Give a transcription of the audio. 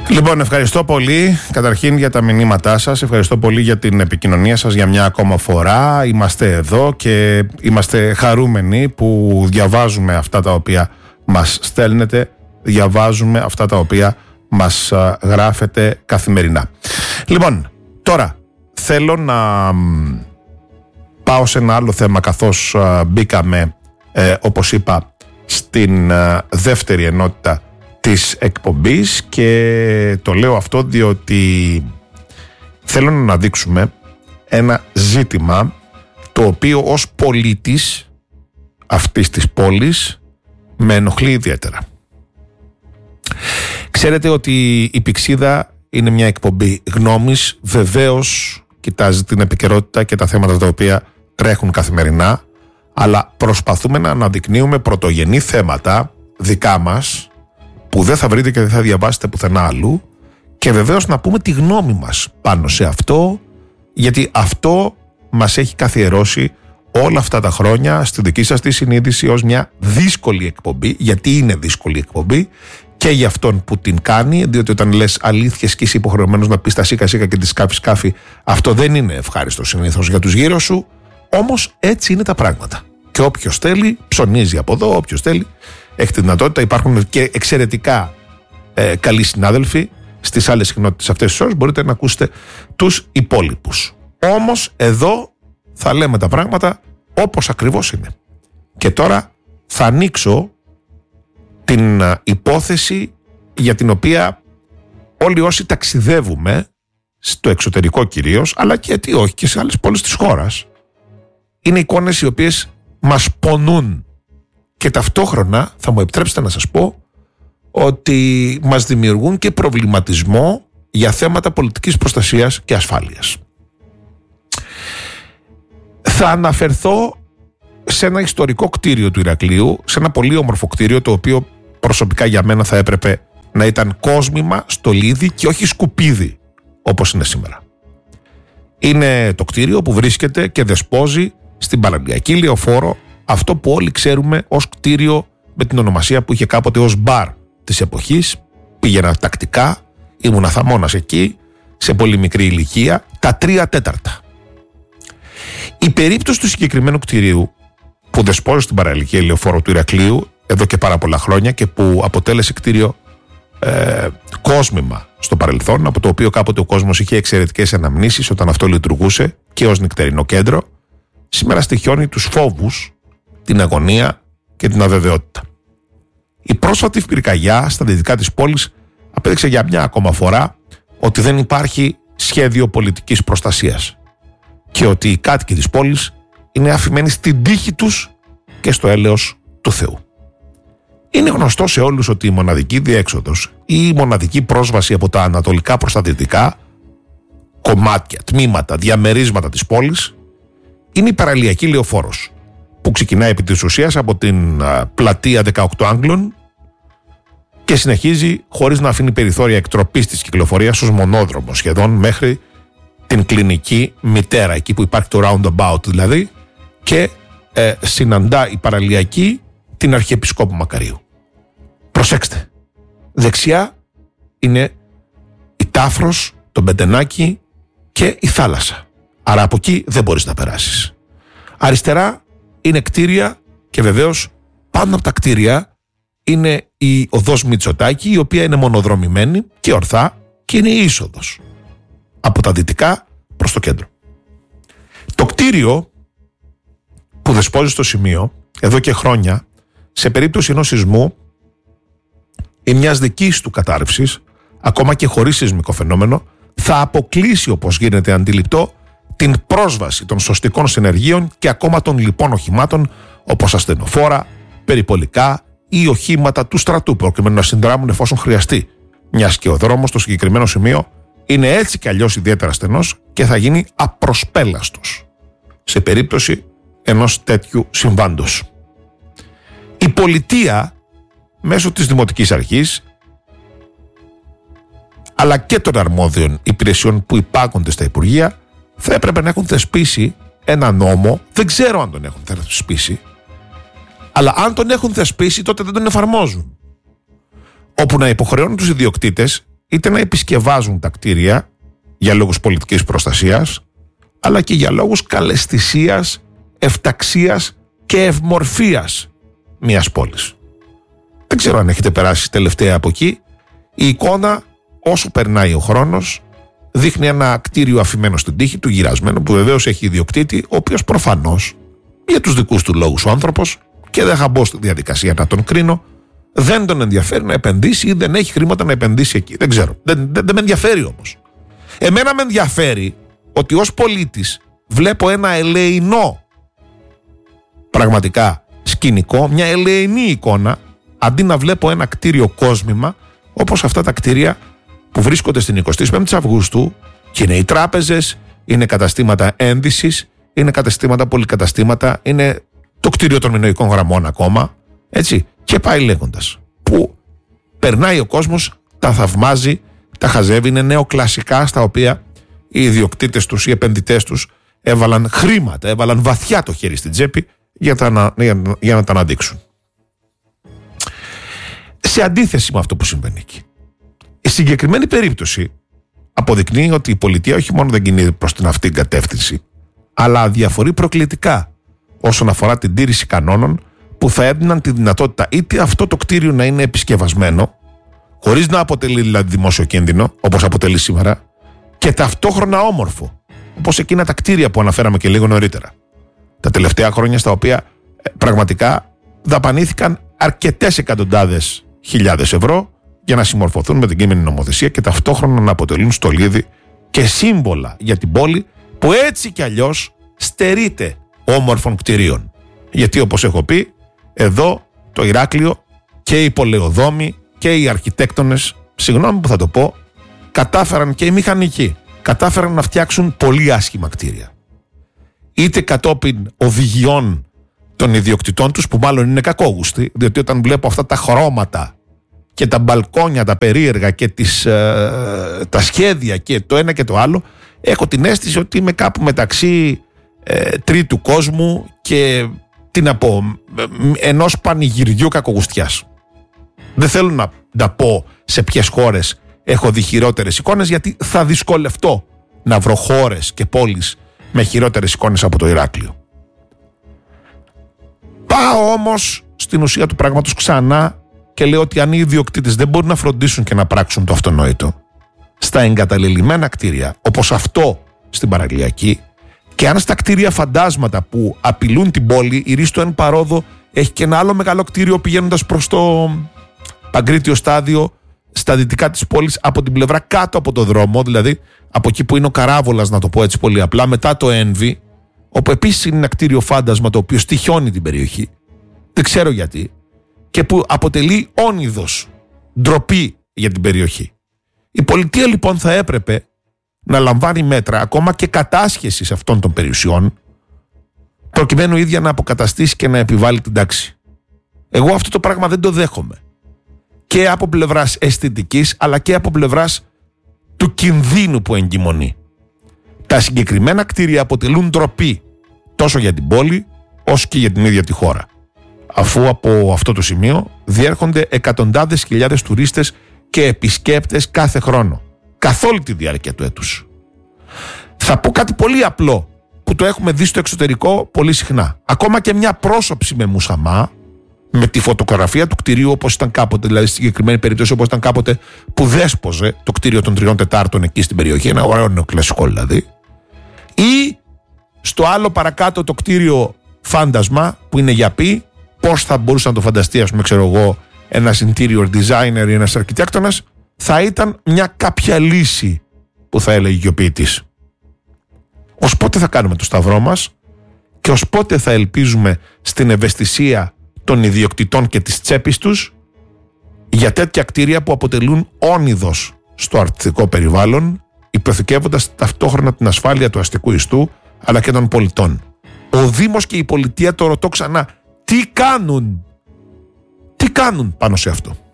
Λοιπόν, ευχαριστώ πολύ καταρχήν για τα μηνύματά σας. Ευχαριστώ πολύ για την επικοινωνία σας για μια ακόμα φορά. Είμαστε εδώ και είμαστε χαρούμενοι που διαβάζουμε αυτά τα οποία μας στέλνετε, διαβάζουμε αυτά τα οποία μας γράφετε καθημερινά. Λοιπόν, τώρα θέλω να πάω σε ένα άλλο θέμα, καθώς μπήκαμε, όπως είπα, στην δεύτερη ενότητα της εκπομπής, και το λέω αυτό διότι θέλω να αναδείξουμε ένα ζήτημα το οποίο ως πολίτης αυτής της πόλης με ενοχλεί ιδιαίτερα. Ξέρετε ότι η Πηξίδα είναι μια εκπομπή γνώμης, βεβαίως κοιτάζει την επικαιρότητα και τα θέματα τα οποία τρέχουν καθημερινά, αλλά προσπαθούμε να αναδεικνύουμε πρωτογενή θέματα δικά μας που δεν θα βρείτε και δεν θα διαβάσετε πουθενά αλλού, και βεβαίως να πούμε τη γνώμη μας πάνω σε αυτό, γιατί αυτό μας έχει καθιερώσει όλα αυτά τα χρόνια στη δική σας τη συνείδηση ως μια δύσκολη εκπομπή, γιατί είναι δύσκολη εκπομπή και για αυτόν που την κάνει, διότι όταν λες αλήθειες και είσαι υποχρεωμένος να πεις τα σίκα σίκα και τη σκάφη σκάφη, αυτό δεν είναι ευχάριστο συνήθως για τους γύρω σου, όμως έτσι είναι τα πράγματα. Και όποιος θέλει ψωνίζει από εδώ, όποιος θέλει έχει τη δυνατότητα. Υπάρχουν και εξαιρετικά καλοί συνάδελφοι στις άλλες συχνότητες αυτές τις ώρες, μπορείτε να ακούσετε τους υπόλοιπους. Όμως εδώ θα λέμε τα πράγματα όπως ακριβώς είναι. Και τώρα θα ανοίξω την υπόθεση για την οποία όλοι όσοι ταξιδεύουμε στο εξωτερικό κυρίως, αλλά και γιατί όχι και σε άλλες πόλεις της χώρας, είναι εικόνες οι οποίες μας πονούν, και ταυτόχρονα θα μου επιτρέψετε να σας πω ότι μας δημιουργούν και προβληματισμό για θέματα πολιτικής προστασίας και ασφάλειας. Θα αναφερθώ σε ένα ιστορικό κτίριο του Ηρακλείου, σε ένα πολύ όμορφο κτίριο, το οποίο προσωπικά για μένα θα έπρεπε να ήταν κόσμημα, στολίδι και όχι σκουπίδι όπως είναι σήμερα. Είναι το κτίριο που βρίσκεται και δεσπόζει στην Παραλιακή Λεωφόρο, αυτό που όλοι ξέρουμε ως κτίριο με την ονομασία που είχε κάποτε ως μπαρ της εποχής. Πήγαινα τακτικά, ήμουν θαμώνας εκεί, σε πολύ μικρή ηλικία, τα 3/4. Η περίπτωση του συγκεκριμένου κτιρίου που δεσπόζει στην Παραλιακή Λεωφόρο του Ηρακλείου εδώ και πάρα πολλά χρόνια και που αποτέλεσε κτίριο κόσμημα στο παρελθόν, από το οποίο κάποτε ο κόσμος είχε εξαιρετικές αναμνήσεις όταν αυτό λειτουργούσε και ως νυχτερινό κέντρο, σήμερα στοιχιώνει τους φόβους, την αγωνία και την αβεβαιότητα. Η πρόσφατη πυρκαγιά στα δυτικά της πόλης απέδειξε για μια ακόμα φορά ότι δεν υπάρχει σχέδιο πολιτικής προστασίας και ότι οι κάτοικοι της πόλης είναι αφημένοι στην τύχη τους και στο έλεος του Θεού. Είναι γνωστό σε όλους ότι η μοναδική διέξοδος ή η μοναδική πρόσβαση από τα ανατολικά προς τα δυτικά κομμάτια, τμήματα, διαμερίσματα της πόλης είναι η Παραλιακή Λεωφόρος, που ξεκινάει επί της ουσίας από την πλατεία 18 Άγγλων και συνεχίζει χωρίς να αφήνει περιθώρια εκτροπής της κυκλοφορίας ως μονόδρομο σχεδόν μέχρι την κλινική Μητέρα, εκεί που υπάρχει το roundabout δηλαδή, και συναντά η Παραλιακή την Αρχιεπισκόπου Μακαρίου. Προσέξτε, δεξιά είναι η Τάφρος, το Μπεντενάκι και η θάλασσα, άρα από εκεί δεν μπορείς να περάσεις. Αριστερά είναι κτίρια και βεβαίως πάνω από τα κτίρια είναι η οδός Μητσοτάκη, η οποία είναι μονοδρομημένη και ορθά και είναι η είσοδος από τα δυτικά προς το κέντρο. Το κτίριο που δεσπόζει στο σημείο εδώ και χρόνια, σε περίπτωση ενός σεισμού ή μιας δικής του κατάρρευσης, ακόμα και χωρίς σεισμικό φαινόμενο, θα αποκλείσει, όπως γίνεται αντιληπτό, την πρόσβαση των σωστικών συνεργείων και ακόμα των λοιπών οχημάτων όπως ασθενοφόρα, περιπολικά ή οχήματα του στρατού, προκειμένου να συνδράμουν εφόσον χρειαστεί, μιας και ο δρόμος στο συγκεκριμένο σημείο είναι έτσι κι αλλιώς ιδιαίτερα στενός και θα γίνει απροσπέλαστος σε περίπτωση ενός τέτοιου συμβάντος. Η πολιτεία μέσω της Δημοτικής Αρχής αλλά και των αρμόδιων υπηρεσιών που υπάγονται στα Υπουργεία θα έπρεπε να έχουν θεσπίσει ένα νόμο, δεν ξέρω αν τον έχουν θεσπίσει, αλλά αν τον έχουν θεσπίσει τότε δεν τον εφαρμόζουν, όπου να υποχρεώνουν τους ιδιοκτήτες είτε να επισκευάζουν τα κτίρια για λόγους πολιτικής προστασίας, αλλά και για λόγους καλαισθησίας, ευταξίας και ευμορφίας μιας πόλης. Δεν ξέρω αν έχετε περάσει τελευταία από εκεί. Η εικόνα, όσο περνάει ο χρόνος, δείχνει ένα κτίριο αφημένο στην τύχη του, γυρασμένο, που βεβαίως έχει ιδιοκτήτη, ο οποίος προφανώς, για τους δικούς του λόγους ο άνθρωπος, και δεν θα μπω στη διαδικασία να τον κρίνω, δεν τον ενδιαφέρει να επενδύσει ή δεν έχει χρήματα να επενδύσει εκεί. Δεν ξέρω. Δεν με ενδιαφέρει όμως. Εμένα με ενδιαφέρει ότι ως πολίτης βλέπω ένα ελεεινό πραγματικά σκηνικό, μια ελεεινή εικόνα, αντί να βλέπω ένα κτίριο κόσμημα όπως αυτά τα κτίρια που βρίσκονται στην 25η Αυγούστου και είναι οι τράπεζες, είναι καταστήματα ένδυσης, είναι καταστήματα, πολυκαταστήματα, είναι το κτίριο των μηνοϊκών γραμμών ακόμα, έτσι, και πάει λέγοντας. Που περνάει ο κόσμος, τα θαυμάζει, τα χαζεύει, είναι νεοκλασικά στα οποία οι ιδιοκτήτες τους, οι επενδυτές τους έβαλαν χρήματα, έβαλαν βαθιά το χέρι στην τσέπη για να τα αναδείξουν. Σε αντίθεση με αυτό που συμβαίνει εκεί, η συγκεκριμένη περίπτωση αποδεικνύει ότι η πολιτεία όχι μόνο δεν κινείται προς την αυτήν κατεύθυνση, αλλά διαφορεί προκλητικά όσον αφορά την τήρηση κανόνων που θα έδιναν τη δυνατότητα είτε αυτό το κτίριο να είναι επισκευασμένο, χωρίς να αποτελεί δηλαδή δημόσιο κίνδυνο, όπως αποτελεί σήμερα, και ταυτόχρονα όμορφο, όπως εκείνα τα κτίρια που αναφέραμε και λίγο νωρίτερα. Τα τελευταία χρόνια στα οποία πραγματικά δαπανήθηκαν αρκετές εκατοντάδες χιλιάδες ευρώ για να συμμορφωθούν με την κείμενη νομοθεσία και ταυτόχρονα να αποτελούν στολίδι και σύμβολα για την πόλη που έτσι κι αλλιώς στερείται όμορφων κτιρίων. Γιατί όπως έχω πει, εδώ το Ηράκλειο και οι πολεοδόμοι και οι αρχιτέκτονες, συγγνώμη που θα το πω, κατάφεραν, και οι μηχανικοί, κατάφεραν να φτιάξουν πολύ άσχημα κτίρια. Είτε κατόπιν οδηγιών των ιδιοκτητών τους, που μάλλον είναι κακόγουστοι, διότι όταν βλέπω αυτά τα χρώματα και τα μπαλκόνια, τα περίεργα και τα σχέδια και το ένα και το άλλο, έχω την αίσθηση ότι είμαι κάπου μεταξύ τρίτου κόσμου και ενός πανηγυριού κακογουστιάς. Δεν θέλω να πω σε ποιες χώρες έχω δει χειρότερες εικόνες, γιατί θα δυσκολευτώ να βρω χώρες και πόλεις με χειρότερες εικόνες από το Ηράκλειο. Πάω όμως στην ουσία του πράγματος ξανά και λέω ότι αν οι ιδιοκτήτες δεν μπορούν να φροντίσουν και να πράξουν το αυτονόητο στα εγκαταλελειμμένα κτίρια όπως αυτό στην Παραλιακή, και αν στα κτίρια φαντάσματα που απειλούν την πόλη, η Ρίστο εν παρόδο έχει και ένα άλλο μεγάλο κτίριο πηγαίνοντας προς το Παγκρίτιο στάδιο στα δυτικά της πόλης, από την πλευρά κάτω από το δρόμο, δηλαδή από εκεί που είναι ο Καράβολας, να το πω έτσι πολύ απλά, μετά το Ένβι, όπου επίσης είναι ένα κτίριο φάντασμα το οποίο στοιχιώνει την περιοχή, δεν ξέρω γιατί, και που αποτελεί όνειδος, ντροπή για την περιοχή. Η πολιτεία λοιπόν θα έπρεπε να λαμβάνει μέτρα, ακόμα και κατάσχεσης αυτών των περιουσιών, προκειμένου ίδια να αποκαταστήσει και να επιβάλλει την τάξη. Εγώ αυτό το πράγμα δεν το δέχομαι. Και από πλευράς αισθητικής, αλλά και από πλευράς του κινδύνου που εγκυμονεί. Τα συγκεκριμένα κτίρια αποτελούν ντροπή τόσο για την πόλη όσο και για την ίδια τη χώρα, αφού από αυτό το σημείο διέρχονται εκατοντάδες χιλιάδες τουρίστες και επισκέπτες κάθε χρόνο, καθ' όλη τη διάρκεια του έτους. Θα πω κάτι πολύ απλό που το έχουμε δει στο εξωτερικό πολύ συχνά. Ακόμα και μια πρόσωψη με μουσαμά, με τη φωτογραφία του κτηρίου όπως ήταν κάποτε, δηλαδή στη συγκεκριμένη περίπτωση όπως ήταν κάποτε που δέσποζε το κτίριο των 3 Τετάρτων εκεί στην περιοχή, ένα ωραίο νεοκλασικό δηλαδή, ή στο άλλο παρακάτω το κτίριο φάντασμα που είναι για πει, πώς θα μπορούσε να το φανταστεί, ας πούμε, ξέρω εγώ, ένας interior designer ή ένας αρχιτέκτονας, θα ήταν μια κάποια λύση που θα έλεγε ο ποιητής. Ως πότε θα κάνουμε το σταυρό μας και ως πότε θα ελπίζουμε στην ευαισθησία των ιδιοκτητών και της τσέπης τους για τέτοια κτίρια που αποτελούν όνειδος στο αστικό περιβάλλον, υποθηκεύοντας ταυτόχρονα την ασφάλεια του αστικού ιστού αλλά και των πολιτών. Ο Δήμος και η πολιτεία, το ρωτώ ξανά, τι κάνουν πάνω σε αυτό?